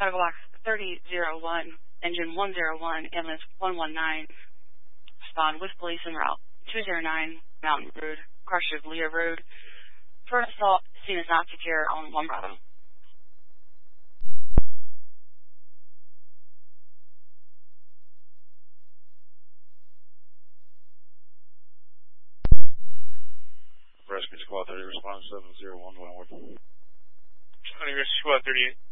Chicago Box 3001, engine 101, ambulance 119. Respond with police en route 209 Mountain Road, Carship Lear Road. For an assault, scene is not secure on 1 Bravo. Rescue Squad 30, respond 701 Landward. Rescue Squad 38.